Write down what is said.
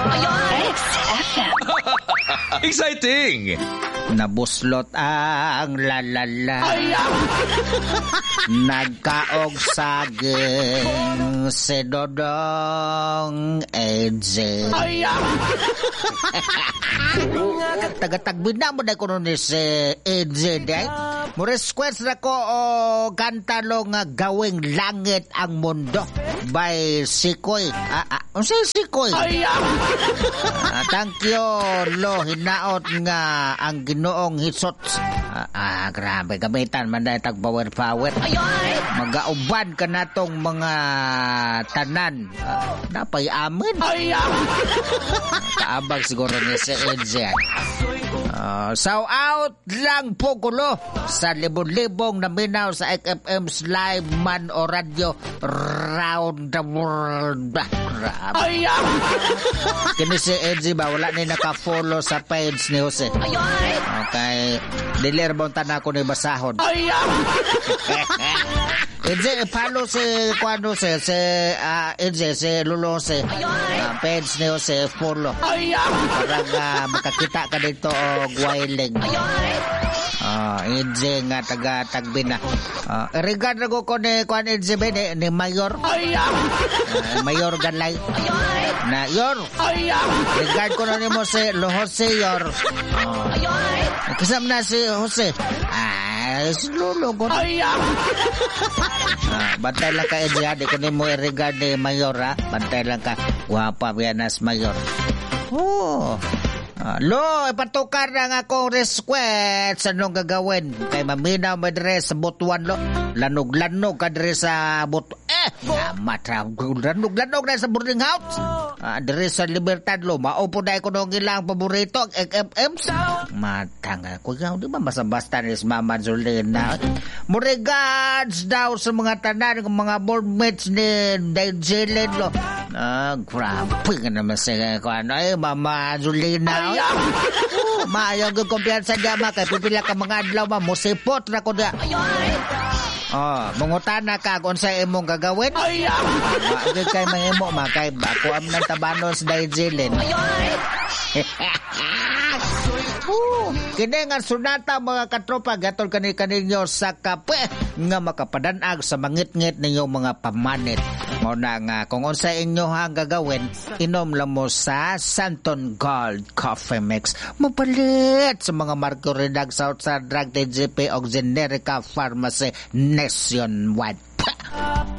XFM. Exciting! Nabuslot ang lalala. Nagkaog saging si Dodong Edze. Taga-tagbin na mo na ko nun si Edze day. Mo-request na ko kantalo nga Gawing Langit ang Mundo by Sikoy. Ano siya Sikoy? Thank you, lo. Hinaot nga ang Ginoong Hisot. Grabe. Gamitan man dahil tag-power. Mag-auban ka na tong mga tanan. Napay amin. Kaabag siguro ni si Edze. So out lang po kulo sa libon-libong naminaw sa XFM's live man o radyo round the world. Kini si Edze ba wala ni naka-follow sa page ni Jose. Okay, dilir bang tanan ko ni basahon. Edze follow si Kuano si Edze si Lulose page ni Jose follow para makakita ka dito Guailing. Edze nga taga-tagbina. Regard na ko ni Kuan Edze ni Mayor. Mayor Galay. Na Yor. Regard ko na ni mo si Jose Yor. Kasama na si Jose. Slulo ko. Bantay lang ka Edze ha. Di ko ni mo regard ni Mayor ha. Bantay lang ka. Wapa biyanas Mayor. Lo, ipatukar na nga akong request sa anong gagawin. Kay maminaw madre sa Butuan, lo. Lanog-lanog ka dire sa Butuan. Lanog-lanog na sa boarding house. Dire sa Libertad, lo. Maupo na ko nung ilang paborito, ang XFMs. Matanga ko yaw, di ba basta ni Mama Zulina? Mo regards daw sa mga tanan, mga boardmates ni Dave Jelen, lo. Grabe nga naman sa Mama Zulina. Maayaw yung kumpiyansa niya kay pipila ka mga adlaw musipot na ko niya. Mungutana ka kung sa imong gagawin. Maagad kay mahimo kay ako am ng tabanos dahil Jilin. Kini nga sunata mga katropa gatol kaninyo sa kape nga makapadanag sa mangit-ngit ninyong mga pamanit. Mo na nga kung unsa inyo hang gagawin, inom lang mo sa Santon Gold Coffee Mix. Mapalit sa mga Mercury Drug South sa Drug TGP o Generica Pharmacy nationwide.